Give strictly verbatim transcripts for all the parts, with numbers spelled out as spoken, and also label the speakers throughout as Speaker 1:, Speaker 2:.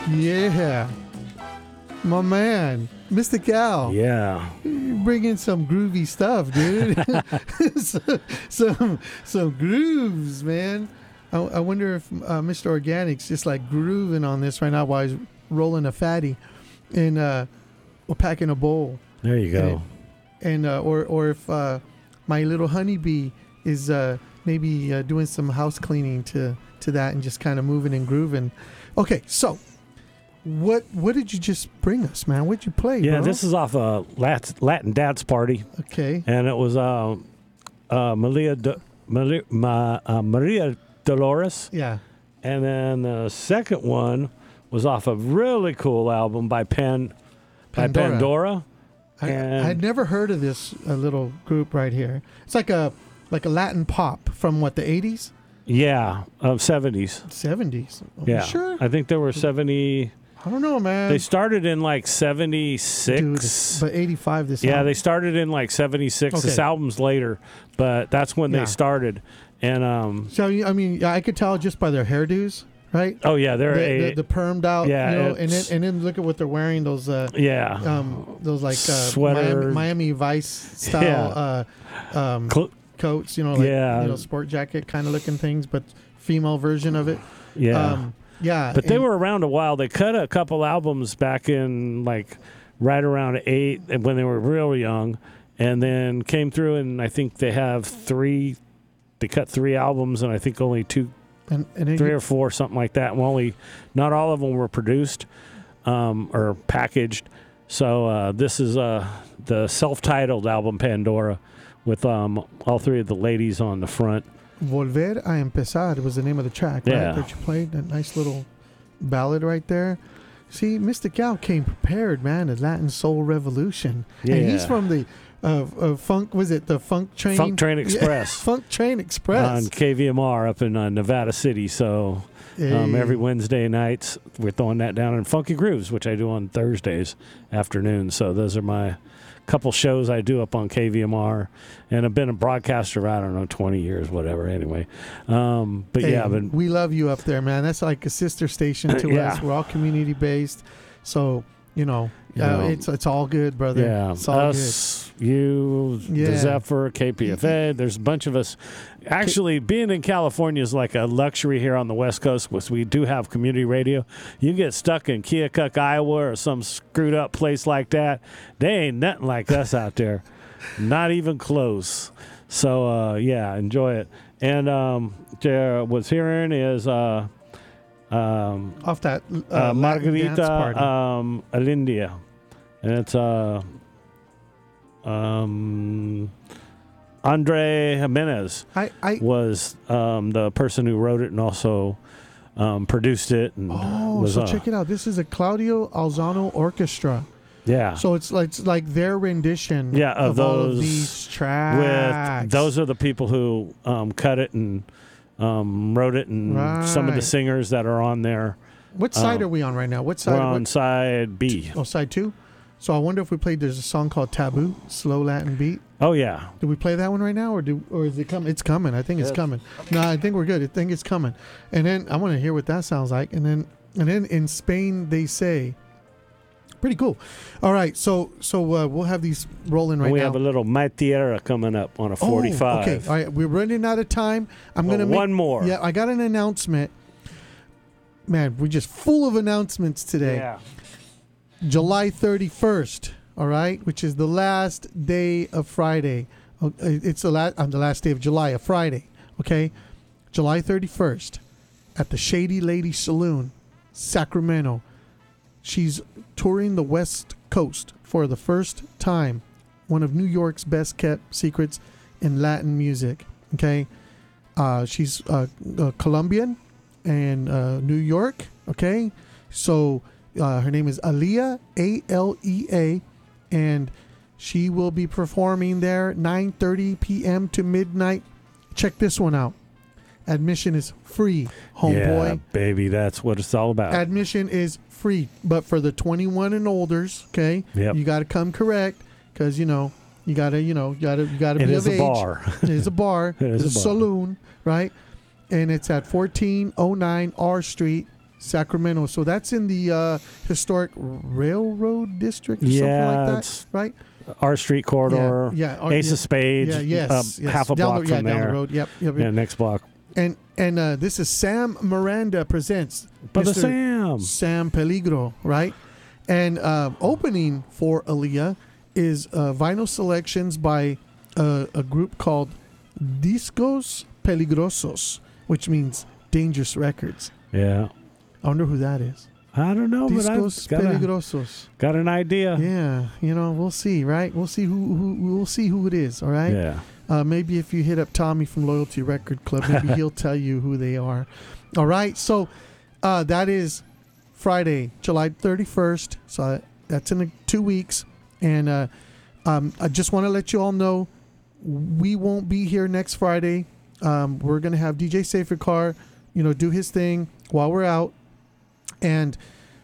Speaker 1: Yeah. My man, Mister Cal.
Speaker 2: Yeah.
Speaker 1: You bring in some groovy stuff, dude. some, some some grooves, man. I, I wonder if uh, Mister Organic's just like grooving on this right now while he's rolling a fatty and uh, or packing a bowl.
Speaker 2: There you go.
Speaker 1: And, and uh, or or if uh, my little honeybee is uh, maybe uh, doing some house cleaning to to that and just kind of moving and grooving. Okay, so. What what did you just bring us, man? What'd you play,
Speaker 2: Yeah,
Speaker 1: bro?
Speaker 2: this is off a Lat- Latin dance party.
Speaker 1: Okay.
Speaker 2: And it was uh, uh, Maria, De- Maria, Ma, uh, Maria Dolores.
Speaker 1: Yeah.
Speaker 2: And then the second one was off a really cool album by Pan, by
Speaker 1: Pandora.
Speaker 2: Pandora.
Speaker 1: I,
Speaker 2: And-
Speaker 1: I'd never heard of this uh, little group right here. It's like a like a Latin pop from what, the eighties?
Speaker 2: Yeah, of seventies.
Speaker 1: seventies. Are
Speaker 2: Yeah.
Speaker 1: you sure?
Speaker 2: I think there were seventy.
Speaker 1: I don't know, man.
Speaker 2: They started in like seventy-six.
Speaker 1: Dude, but eighty-five this
Speaker 2: Yeah,
Speaker 1: album.
Speaker 2: they started in like seventy-six. This
Speaker 1: Okay.
Speaker 2: album's later, but that's when
Speaker 1: Yeah.
Speaker 2: they started. And um,
Speaker 1: So, I mean, I could tell just by their hairdos, right?
Speaker 2: oh yeah, they're
Speaker 1: The,
Speaker 2: a,
Speaker 1: the, the permed out,
Speaker 2: yeah,
Speaker 1: you know, and then,
Speaker 2: it's-
Speaker 1: and then look at what they're wearing, those uh,
Speaker 2: yeah,
Speaker 1: um, those like uh,
Speaker 2: Sweater.
Speaker 1: Miami, Miami Vice style
Speaker 2: Yeah.
Speaker 1: uh, um,
Speaker 2: Cl-
Speaker 1: coats, you know, like
Speaker 2: Yeah.
Speaker 1: you know, sport jacket kind of looking things, but female version of it.
Speaker 2: yeah.
Speaker 1: Um, yeah.
Speaker 2: But they
Speaker 1: and-
Speaker 2: were around a while. They cut a couple albums back in like right around eight when they were real young, and then came through. And I think they have three. They cut three albums, and I think only two,
Speaker 1: and, and then
Speaker 2: three
Speaker 1: you-
Speaker 2: or four, something like that. Well, only not all of them were produced um, or packaged. So uh, this is uh, the self-titled album Pandora, with um, all three of the ladies on the front.
Speaker 1: Volver a Empezar was the name of the track, right?
Speaker 2: Yeah.
Speaker 1: That you played, that nice little ballad right there. See, Mister Gal came prepared, man. The Latin Soul Revolution,
Speaker 2: Yeah.
Speaker 1: and he's from the uh, uh, funk. Was it the Funk Train?
Speaker 2: Funk Train
Speaker 1: Yeah,
Speaker 2: Express.
Speaker 1: Funk Train Express.
Speaker 2: On K V M R up in uh, Nevada City. So um,
Speaker 1: Hey.
Speaker 2: every Wednesday nights, we're throwing that down in Funky Grooves, which I do on Thursdays afternoon. So those are my couple shows I do up on K V M R. And I've been a broadcaster, I don't know, twenty years, whatever, anyway. Um, but
Speaker 1: Hey,
Speaker 2: yeah, I've been,
Speaker 1: we love you up there, man. That's like a sister station to
Speaker 2: Yeah.
Speaker 1: us. We're all community based, so you know,
Speaker 2: You
Speaker 1: uh,
Speaker 2: know,
Speaker 1: it's it's all good, brother.
Speaker 2: yeah,
Speaker 1: It's all
Speaker 2: us, you,
Speaker 1: Yeah.
Speaker 2: the Zephyr, K P F A, there's a bunch of us. Actually, being in California is like a luxury here on the West Coast, because we do have community radio. You get stuck in Keokuk, Iowa, or some screwed up place like that, they ain't nothing like us out there. Not even close. So, uh, yeah, enjoy it. And um, there was hearing is uh, um,
Speaker 1: good. Off that uh,
Speaker 2: uh,
Speaker 1: Latin dance
Speaker 2: Margarita
Speaker 1: party.
Speaker 2: um, Alindia. And it's uh, um, Andre Jimenez
Speaker 1: I, I
Speaker 2: was um, the person who wrote it and also um, produced it. And
Speaker 1: oh,
Speaker 2: was,
Speaker 1: so
Speaker 2: uh,
Speaker 1: check it out. This is a Claudio Alzano orchestra.
Speaker 2: Yeah.
Speaker 1: So it's like it's like their rendition
Speaker 2: Yeah, of
Speaker 1: all of
Speaker 2: those
Speaker 1: these tracks.
Speaker 2: With those are the people who um, cut it and um, wrote it, and some of the
Speaker 1: Right.
Speaker 2: singers that are on there.
Speaker 1: What side
Speaker 2: um,
Speaker 1: are we on right now? What side?
Speaker 2: We're on
Speaker 1: what-
Speaker 2: side B.
Speaker 1: oh, side two. So I wonder if we played. There's a song called "Taboo," slow Latin beat.
Speaker 2: Oh yeah,
Speaker 1: Do we play that one right now, or do or is it coming? It's coming. I think it's
Speaker 2: Yes.
Speaker 1: coming. No, I think we're good. I think it's coming. And then I want to hear what that sounds like. And then and then in Spain they say, pretty cool. All right, so so uh, we'll have these rolling right
Speaker 2: we
Speaker 1: now.
Speaker 2: have a little My Tierra coming up on a forty-five.
Speaker 1: Oh, okay. All right, we're running out of time. I'm
Speaker 2: Well,
Speaker 1: gonna make,
Speaker 2: one more.
Speaker 1: Yeah, I got an announcement. Man, we're just full of announcements today.
Speaker 2: Yeah.
Speaker 1: July thirty-first, all right, which is the last day of Friday. Oh, It's the last on the last day of July, a Friday, okay? July thirty-first at the Shady Lady Saloon, Sacramento. She's touring the West Coast for the first time. One of New York's best kept secrets in Latin music, okay? Uh, she's uh, uh, Colombian and uh, New York, okay? So uh, her name is Alea, A L E A, and she will be performing there nine thirty p.m. to midnight. Check this one out. Admission is free, homeboy.
Speaker 2: Yeah, baby, that's what it's all about.
Speaker 1: Admission is free, but for the twenty-one and olders, okay,
Speaker 2: Yep.
Speaker 1: you got to come correct because you know you got to you know you got to you got to
Speaker 2: It
Speaker 1: be
Speaker 2: is
Speaker 1: of
Speaker 2: a
Speaker 1: age.
Speaker 2: bar.
Speaker 1: It is a bar.
Speaker 2: It is
Speaker 1: it's a,
Speaker 2: a bar.
Speaker 1: saloon, right? And it's at fourteen oh nine R Street Sacramento. So that's in the uh, historic railroad district or
Speaker 2: Yeah,
Speaker 1: something like that,
Speaker 2: it's-
Speaker 1: right?
Speaker 2: our street corridor,
Speaker 1: Yeah, yeah, our-
Speaker 2: Ace
Speaker 1: yeah.
Speaker 2: of Spades,
Speaker 1: Yeah, yes,
Speaker 2: uh,
Speaker 1: yes.
Speaker 2: half a
Speaker 1: down
Speaker 2: block
Speaker 1: the, yeah,
Speaker 2: from
Speaker 1: down
Speaker 2: there.
Speaker 1: the road. Yep, yep.
Speaker 2: Yeah,
Speaker 1: yep.
Speaker 2: next block.
Speaker 1: And and uh, this is Sam Miranda presents
Speaker 2: But the
Speaker 1: Mister
Speaker 2: Sam.
Speaker 1: Sam Peligro, right? And uh, opening for Aaliyah is uh, vinyl selections by uh, a group called Discos Peligrosos, which means dangerous records.
Speaker 2: Yeah.
Speaker 1: I wonder who that is.
Speaker 2: I don't know, but
Speaker 1: Discos
Speaker 2: I've got, a,
Speaker 1: Peligrosos.
Speaker 2: got an idea.
Speaker 1: Yeah, you know, we'll see, right? We'll see who who we'll see who it is. All right.
Speaker 2: Yeah.
Speaker 1: Uh, maybe if you hit up Tommy from Loyalty Record Club, maybe he'll tell you who they are. All right. So uh, that is Friday, July thirty-first. So that's in two weeks. And uh, um, I just want to let you all know we won't be here next Friday. Um, we're going to have D J Safer Car, you know, do his thing while we're out. And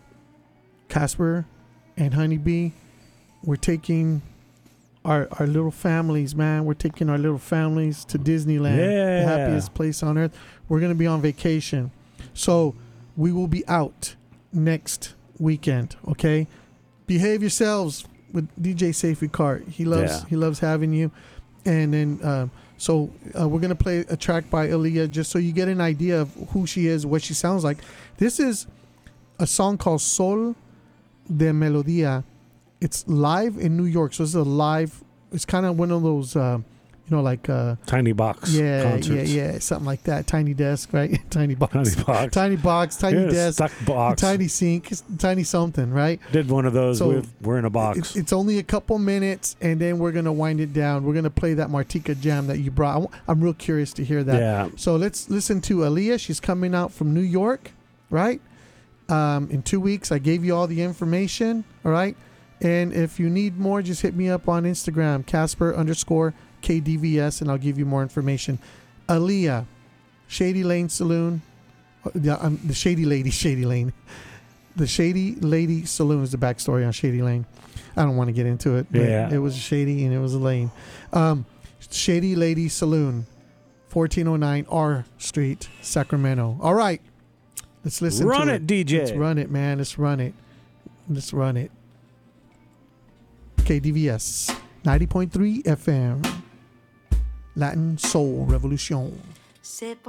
Speaker 1: Casper and Honeybee, we're taking our our little families, man. We're taking our little families to Disneyland,
Speaker 2: Yeah.
Speaker 1: the happiest place on earth. We're going to be on vacation. So we will be out next weekend, okay? Behave yourselves with D J Safety Cart. He loves
Speaker 2: Yeah.
Speaker 1: he loves having you. And then uh, so uh, we're going to play a track by Aaliyah just so you get an idea of who she is, what she sounds like. This is a song called Sol de Melodia. It's live in New York. So this is a live, it's kind of one of those, uh, you know, like, uh,
Speaker 2: Tiny box
Speaker 1: yeah,
Speaker 2: concerts.
Speaker 1: yeah, yeah, something like that. Tiny desk, right? Tiny box.
Speaker 2: Tiny box.
Speaker 1: Tiny box, tiny
Speaker 2: Yeah,
Speaker 1: desk,
Speaker 2: stuck box.
Speaker 1: tiny sink, tiny something, right?
Speaker 2: Did one of those
Speaker 1: So,
Speaker 2: with we're in a box.
Speaker 1: It's, it's only a couple minutes, and then we're going to wind it down. We're going to play that Martika jam that you brought. I w- I'm real curious to hear that.
Speaker 2: Yeah.
Speaker 1: So let's listen to Aaliyah. She's coming out from New York, right? Um, in two weeks, I gave you all the information, all right? And if you need more, just hit me up on Instagram, Casper underscore K D V S, and I'll give you more information. Aaliyah, Shady Lane Saloon. uh, Yeah, um, the Shady Lady, Shady Lane. The Shady Lady Saloon is the backstory on Shady Lane. I don't want to get into it. But
Speaker 2: Yeah.
Speaker 1: It was shady and it was a lane. Um, Shady Lady Saloon, fourteen oh nine R Street, Sacramento. All right. Let's listen
Speaker 2: Run
Speaker 1: to
Speaker 2: it, D J.
Speaker 1: Let's run it, man. Let's run it. Let's run it. K D V S ninety point three F M. Latin Soul Revolution.
Speaker 3: Se